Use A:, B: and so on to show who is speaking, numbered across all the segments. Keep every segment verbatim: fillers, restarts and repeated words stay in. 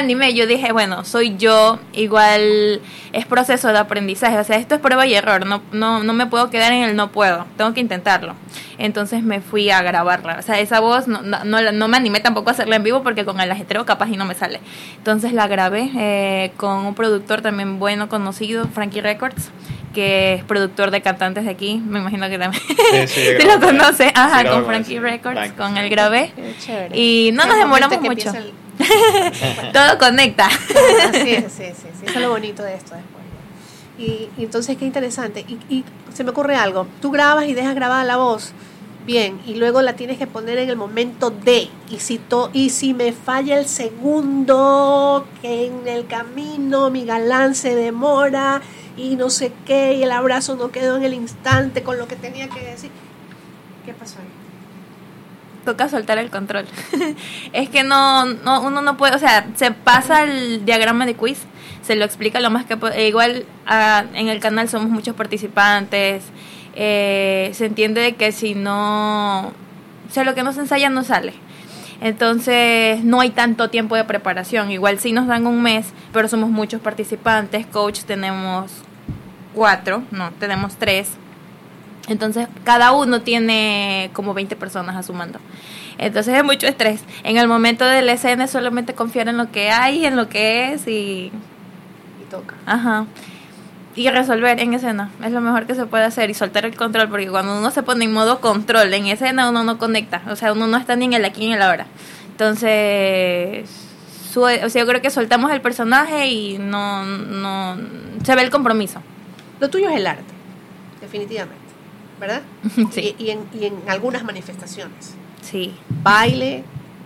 A: animé, yo dije, bueno, soy yo, igual es proceso de aprendizaje, o sea, esto es prueba y error, no, no, no me puedo quedar en el no puedo, tengo que intentarlo. Entonces me fui a grabarla, o sea, esa voz no, no, no, no me animé tampoco a hacerla en vivo porque con el ajetreo capaz y no me sale. Entonces la grabé eh, con un productor también bueno, conocido, Frankie Records, que es productor de cantantes de aquí, me imagino que también sí, sí, sí lo conoce, ajá, sí, con Frankie Records, Frank. Con él grabé y no nos demoramos mucho. El... Todo conecta.
B: Así es, sí, sí, sí, eso es lo bonito de esto después. Y, y entonces qué interesante. Y, y se me ocurre algo, tú grabas y dejas grabada la voz, bien, y luego la tienes que poner en el momento de, y si, to, y si me falla el segundo, que en el camino mi galán se demora y no sé qué, y el abrazo no quedó en el instante con lo que tenía que decir. ¿Qué pasó ahí?
A: Toca soltar el control. Es que no, no, uno no puede, o sea, se pasa el diagrama de quiz, se lo explica lo más que puede. Igual uh, en el canal somos muchos participantes, eh, se entiende de que si no, o sea, lo que no se ensaya no sale. Entonces no hay tanto tiempo de preparación. Igual sí nos dan un mes, pero somos muchos participantes. Coach tenemos cuatro, no, tenemos tres. Entonces cada uno tiene como veinte personas a su mando. Entonces es mucho estrés. En el momento de la escena solamente confiar en lo que hay, en lo que es y...
B: Y toca.
A: Ajá. Y resolver en escena. Es lo mejor que se puede hacer. Y soltar el control, porque cuando uno se pone en modo control en escena, uno no conecta. O sea, uno no está ni en el aquí ni en el ahora. Entonces, su, o sea, yo creo que soltamos el personaje y no, no se ve el compromiso.
B: Lo tuyo es el arte, definitivamente, ¿verdad?
A: Sí.
B: Y, y, en, y en algunas manifestaciones.
A: Sí.
B: Baile,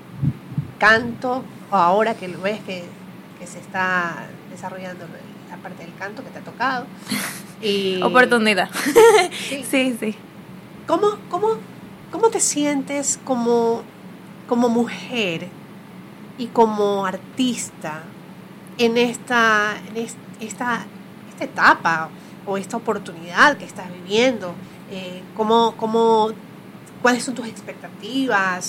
B: canto, o ahora que lo ves que, que se está desarrollando la parte del canto que te ha tocado. Y
A: oportunidad.
B: Sí,
A: sí. sí.
B: ¿Cómo, cómo, cómo te sientes como, como mujer y como artista en esta, en esta, esta etapa o esta oportunidad que estás viviendo? Eh, ¿cómo, cómo, ¿Cuáles son tus expectativas?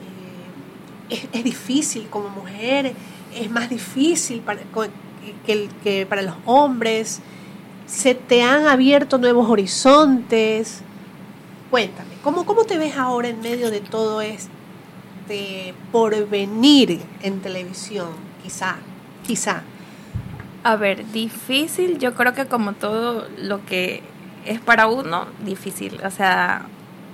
B: Eh, es, es difícil como mujer, es más difícil para, que, que para los hombres. ¿Se te han abierto nuevos horizontes? Cuéntame, ¿cómo, cómo te ves ahora en medio de todo este porvenir en televisión? Quizá, quizá.
A: A ver, difícil, yo creo que como todo lo que es para uno, difícil, o sea,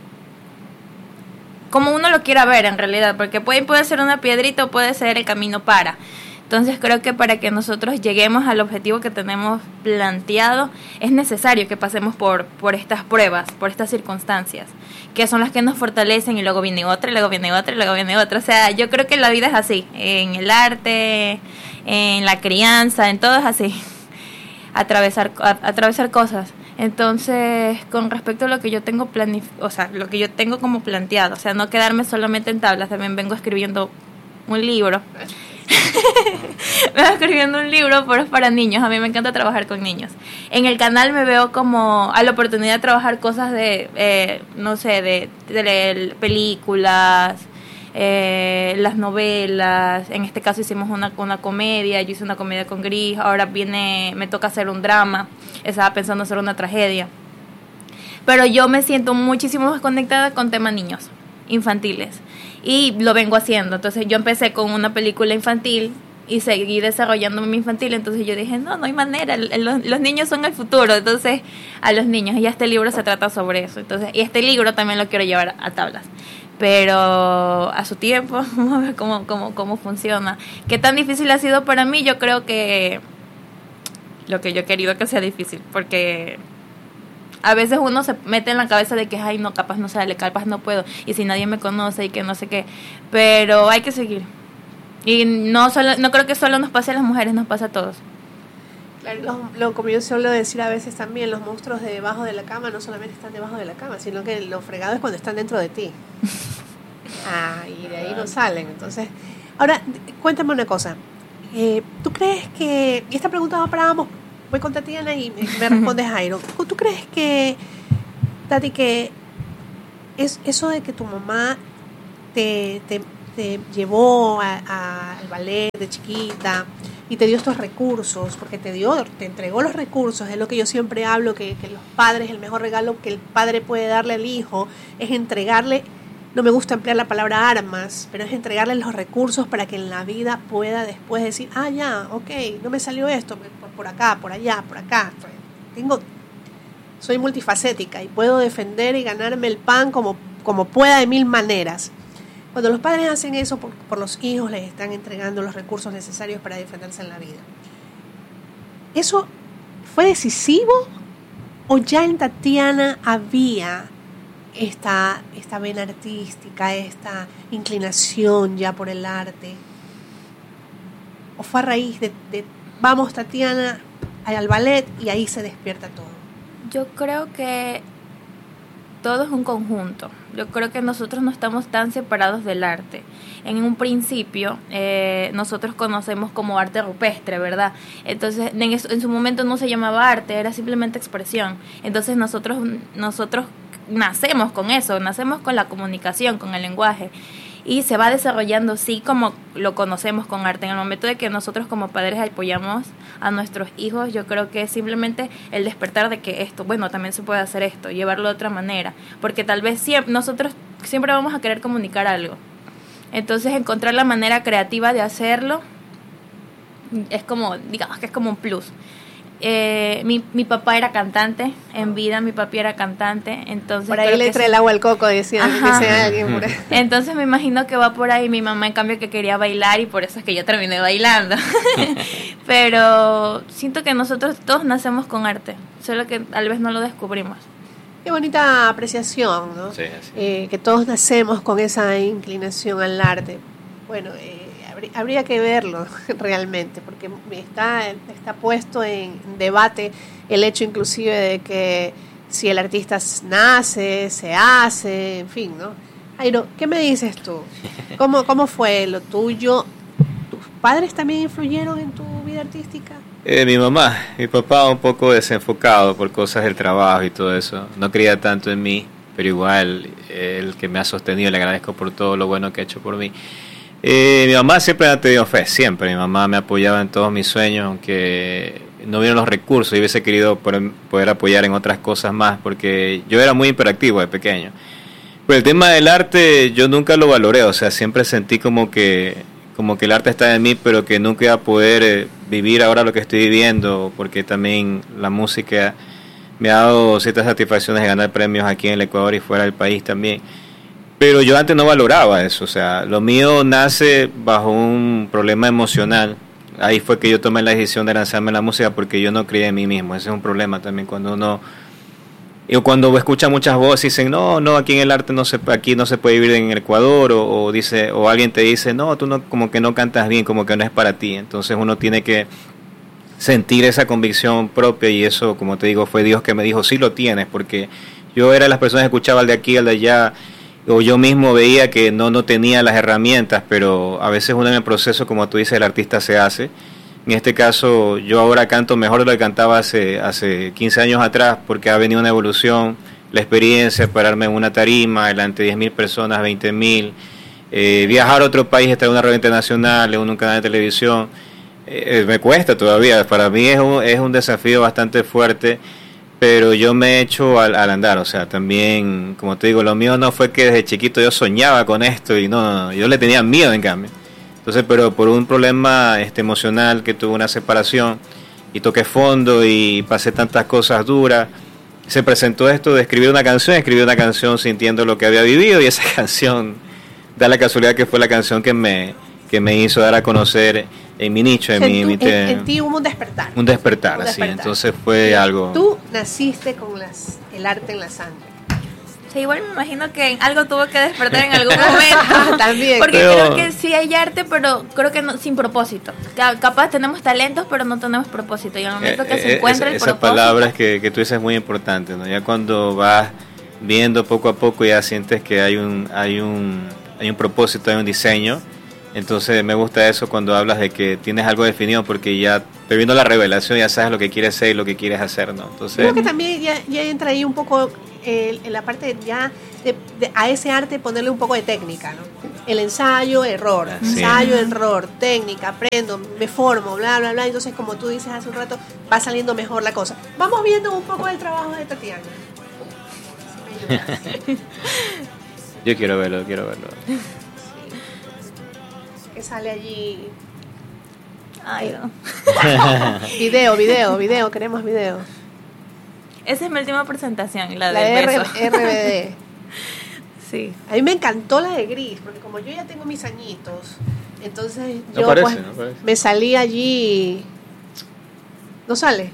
A: como uno lo quiera ver en realidad, porque puede, puede ser una piedrita o puede ser el camino para. Entonces creo que para que nosotros lleguemos al objetivo que tenemos planteado, es necesario que pasemos por, por estas pruebas, por estas circunstancias, que son las que nos fortalecen y luego viene otra, y luego viene otra, y luego viene otra. O sea, yo creo que la vida es así, en el arte, en la crianza, en todo es así, atravesar, a, atravesar cosas. Entonces, con respecto a lo que yo tengo planif- o sea, lo que yo tengo como planteado, o sea, no quedarme solamente en tablas, también vengo escribiendo un libro. Me voy escribiendo un libro, pero es para niños. A mí me encanta trabajar con niños. En el canal me veo como a la oportunidad de trabajar cosas de, eh, no sé, de, de, de películas, eh, las novelas. En este caso hicimos una, una comedia. Yo hice una comedia con Gris. Ahora viene, me toca hacer un drama. Estaba pensando hacer una tragedia. Pero yo me siento muchísimo más conectada con temas niños, infantiles. Y lo vengo haciendo. Entonces yo empecé con una película infantil y seguí desarrollando mi infantil. Entonces yo dije, no, no hay manera, los, los niños son el futuro. Entonces a los niños, y este libro se trata sobre eso. Entonces, y este libro también lo quiero llevar a tablas, pero a su tiempo. Vamos a ver cómo, cómo, cómo funciona. Qué tan difícil ha sido para mí. Yo creo que lo que yo he querido que sea difícil, porque a veces uno se mete en la cabeza de que, ay, no, capaz no sale, capaz no puedo, y si nadie me conoce y que no sé qué, pero hay que seguir. Y no solo, no creo que solo nos pase a las mujeres, nos pasa a todos.
B: Claro, lo, lo, como yo suelo decir a veces también, los monstruos de debajo de la cama no solamente están debajo de la cama, sino que lo fregado es cuando están dentro de ti. Ah, y de ahí no salen. Entonces, ahora, cuéntame una cosa. Eh, ¿Tú crees que, y esta pregunta va para ambos, voy con Tatiana y me, me responde Jairo, ¿tú crees que, Tati, que es eso de que tu mamá te, te, te llevó a, a, al ballet de chiquita y te dio estos recursos, porque te dio, te entregó los recursos, es lo que yo siempre hablo, que, que los padres, el mejor regalo que el padre puede darle al hijo es entregarle, no me gusta emplear la palabra armas, pero es entregarle los recursos para que en la vida pueda después decir, ah, ya, ok, no me salió esto, por, por acá, por allá, por acá. Tengo, soy multifacética y puedo defender y ganarme el pan como, como pueda de mil maneras. Cuando los padres hacen eso por, por los hijos, les están entregando los recursos necesarios para defenderse en la vida. ¿Eso fue decisivo o ya en Tatiana había esta, esta vena artística, esta inclinación ya por el arte? ¿O fue a raíz de, de vamos, Tatiana, al ballet y ahí se despierta todo?
A: Yo creo que todo es un conjunto. Yo creo que nosotros no estamos tan separados del arte. En un principio, eh, nosotros conocemos como arte rupestre, ¿verdad? Entonces, en, eso, en su momento no se llamaba arte, era simplemente expresión. Entonces, nosotros, nosotros nacemos con eso, nacemos con la comunicación, con el lenguaje. Y se va desarrollando así como lo conocemos con arte. En el momento de que nosotros como padres apoyamos a nuestros hijos, yo creo que es simplemente el despertar de que esto, bueno, también se puede hacer esto, llevarlo de otra manera, porque tal vez siempre, nosotros siempre vamos a querer comunicar algo. Entonces encontrar la manera creativa de hacerlo es como, digamos que es como un plus. Eh, mi, mi papá era cantante en vida, mi papi era cantante, entonces
B: por ahí le entra el agua al coco, decía, dice alguien por ahí.
A: Entonces me imagino que va por ahí. Mi mamá en cambio que quería bailar y por eso es que yo terminé bailando. Pero siento que nosotros todos nacemos con arte, solo que tal vez no lo descubrimos.
B: Qué bonita apreciación, ¿no? Sí, sí. Eh, que todos nacemos con esa inclinación al arte. Bueno, eh, habría que verlo realmente, porque está, está puesto en debate el hecho inclusive de que si el artista nace, se hace, en fin, ¿no? Jairo, ¿qué me dices tú? ¿Cómo, cómo fue lo tuyo? ¿Tus padres también influyeron en tu vida artística?
C: Eh, mi mamá, mi papá un poco desenfocado por cosas del trabajo y todo eso. No creía tanto en mí, pero igual eh, el que me ha sostenido, le agradezco por todo lo bueno que ha hecho por mí. Eh, mi mamá siempre me ha tenido fe, siempre. Mi mamá me apoyaba en todos mis sueños, aunque no vieron los recursos y hubiese querido poder apoyar en otras cosas más, porque yo era muy hiperactivo de pequeño. Pero el tema del arte yo nunca lo valoré, o sea, siempre sentí como que, como que el arte está en mí, pero que nunca iba a poder eh, vivir ahora lo que estoy viviendo, porque también la música me ha dado ciertas satisfacciones de ganar premios aquí en el Ecuador y fuera del país también. Pero yo antes no valoraba eso, o sea, lo mío nace bajo un problema emocional. Ahí fue que yo tomé la decisión de lanzarme en la música porque yo no creía en mí mismo. Ese es un problema también cuando uno, yo cuando escucha muchas voces dicen, no, no, aquí en el arte no se, aquí no se puede vivir en el Ecuador, o, o dice, o alguien te dice, no, tú no, como que no cantas bien, como que no es para ti. Entonces uno tiene que sentir esa convicción propia y eso, como te digo, fue Dios que me dijo, sí lo tienes, porque yo era de las personas que escuchaba al de aquí, al de allá, o yo mismo veía que no, no tenía las herramientas, pero a veces uno en el proceso, como tú dices, el artista se hace. En este caso, yo ahora canto mejor de lo que cantaba hace, hace quince años atrás, porque ha venido una evolución, la experiencia, pararme en una tarima, delante de diez mil personas, veinte mil, eh, viajar a otro país, estar en una red internacional, en un canal de televisión, eh, me cuesta todavía, para mí es un, es un desafío bastante fuerte, pero yo me he hecho al, al andar, o sea, también, como te digo, lo mío no fue que desde chiquito yo soñaba con esto y no, no, no, yo le tenía miedo en cambio. Entonces, pero por un problema este emocional que tuve una separación y toqué fondo y pasé tantas cosas duras, se presentó esto de escribir una canción, escribí una canción sintiendo lo que había vivido y esa canción da la casualidad que fue la canción que me, que me hizo dar a conocer en mi nicho, en, o sea, mi,
B: en,
C: mi
B: tu, en, en ti hubo un despertar.
C: Un despertar,
B: un
C: así,
B: despertar.
C: Entonces fue algo...
B: Tú naciste con las, el arte en la sangre.
A: Sí, igual me imagino que algo tuvo que despertar en algún momento.
B: También.
A: Porque
C: pero...
A: creo que sí hay arte, pero creo que no, sin propósito. Capaz tenemos talentos, pero no tenemos propósito. Y al momento que eh, se encuentra
C: eh,
A: el
C: esa
A: propósito...
C: Esa palabra que, que tú dices es muy importante, ¿no? Ya cuando vas viendo poco a poco ya sientes que hay un, hay un, hay un propósito, hay un diseño. Entonces me gusta eso cuando hablas de que tienes algo definido porque ya te viendo la revelación, ya sabes lo que quieres ser y lo que quieres hacer, ¿no? Entonces
B: creo que también ya, ya entra ahí un poco el, en la parte ya de, de, a ese arte ponerle un poco de técnica, ¿no? El ensayo, error,
C: Sí.
B: ensayo, error, técnica, aprendo, me formo, bla, bla, bla. Entonces, como tú dices hace un rato, va saliendo mejor la cosa. Vamos viendo un poco del trabajo de Tatiana.
C: Yo quiero verlo, quiero verlo.
B: Sí. Que sale allí.
A: Ay, no.
B: Video, video, video, queremos video.
A: Esa es mi última presentación, la,
B: La
A: del
B: de R-
A: beso.
B: R B D.
A: Sí.
B: A mí me encantó la de Gris, porque como yo ya tengo mis añitos, entonces
C: No
B: yo
C: parece,
B: pues,
C: no parece.
B: me salí allí. ¿No sale?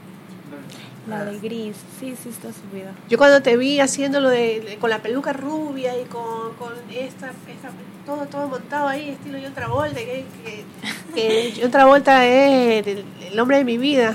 A: La de gris, sí, sí está subida.
B: Yo cuando te vi haciéndolo de, de- con la peluca rubia y con, con esta, esta todo todo montado ahí, estilo John Travolta, que, que, que John Travolta es el, el hombre de mi vida.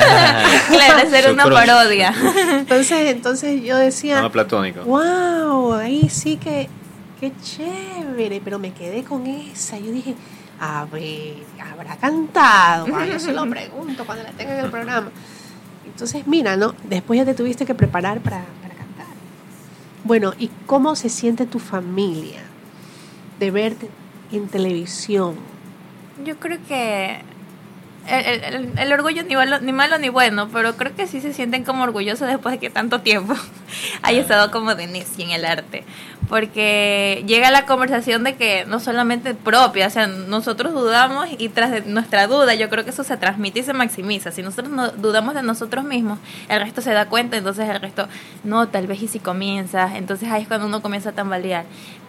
A: Claro, esa era una
C: Su crush.
A: parodia.
B: Entonces, entonces yo decía,
C: No, platónico.
B: wow, ahí sí que, qué chévere, pero me quedé con esa. Yo dije, a ver, ¿habrá cantado? Ah, yo se lo pregunto cuando la tenga en el programa. Entonces, mira, ¿no? Después ya te tuviste que preparar para, para cantar. Bueno, ¿y cómo se siente tu familia de verte en televisión?
A: Yo creo que el, el, el orgullo ni malo, ni malo ni bueno, pero creo que sí se sienten como orgullosos después de que tanto tiempo haya estado como de necia en el arte. Porque llega la conversación de que no solamente propia, o sea, nosotros dudamos y tras de nuestra duda, yo creo que eso se transmite y se maximiza. Si nosotros no dudamos de nosotros mismos, el resto se da cuenta, entonces el resto, no, tal vez y si comienza, entonces ahí es cuando uno comienza a tambalear.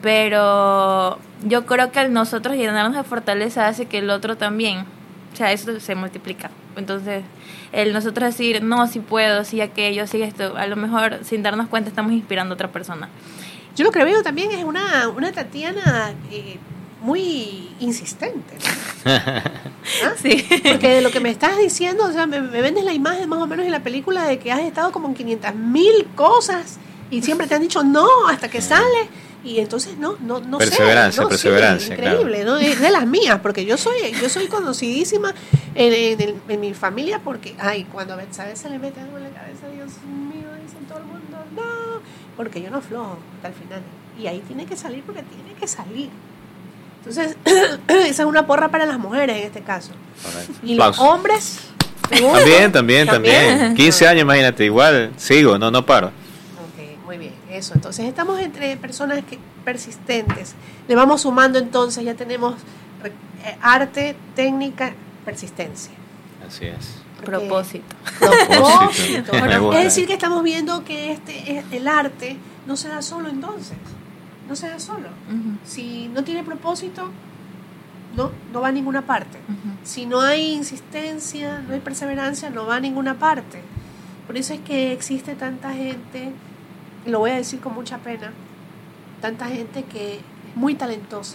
A: Pero yo creo que al nosotros llenarnos de fortaleza hace que el otro también, o sea, eso se multiplica. Entonces, el nosotros decir, no, si puedo, si aquello, si esto, a lo mejor sin darnos cuenta estamos inspirando a otra persona.
B: Yo lo que veo también es una, una Tatiana eh, muy insistente. ¿Ah?
A: Sí.
B: Porque de lo que me estás diciendo, o sea, me, me vendes la imagen más o menos en la película de que has estado como en quinientas mil cosas y siempre te han dicho no hasta que sale. Y entonces no, no, no
C: Perseverancia,
B: sé. No,
C: perseverancia,
B: sí, increíble, ¿no? Es de las mías, porque yo soy, yo soy conocidísima en, en, el- en mi familia porque, ay, cuando a Betsabe se le mete algo en la cabeza, Dios mío, dicen todo el mundo, no, porque yo no aflojo hasta el final. Y ahí tiene que salir porque tiene que salir. Entonces, esa es una porra para las mujeres en este caso.
C: Correcto.
B: Y los
C: Aplausos.
B: hombres, seguro.
C: También, también, también.
B: También.
C: quince años, imagínate, igual sigo, no, no paro.
B: Ok, muy bien, eso. Entonces estamos entre personas que persistentes. Le vamos sumando entonces, ya tenemos re- eh, arte, técnica, persistencia.
C: Así es.
B: Porque-
A: Propósito.
B: Propósito.
C: Me gusta.
B: Es decir que estamos viendo que este es- el arte no se da solo entonces. No se da solo.
A: Ujú,
B: Si no tiene propósito, no, no va a ninguna parte.
A: ujú.
B: Si no hay insistencia, no hay perseverancia, no va a ninguna parte. Por eso es que existe tanta gente, y lo voy a decir con mucha pena, tanta gente que es muy talentosa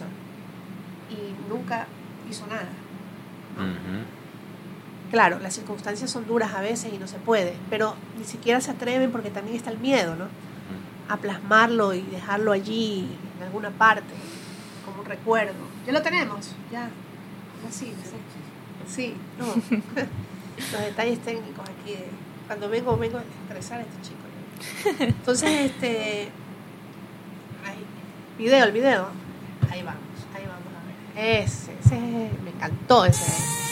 B: y nunca hizo nada.
C: Ujú.
B: Claro, las circunstancias son duras a veces y no se puede, pero ni siquiera se atreven porque también está el miedo, ¿no? A plasmarlo y dejarlo allí en alguna parte, como un recuerdo. Ya lo tenemos, ya. Ya sí, sí. Sí, no. Los detalles técnicos aquí de cuando vengo, vengo a estresar a este chico. Entonces, este ahí, video, el video. Ahí vamos, ahí vamos a ver. Ese, ese, me encantó ese.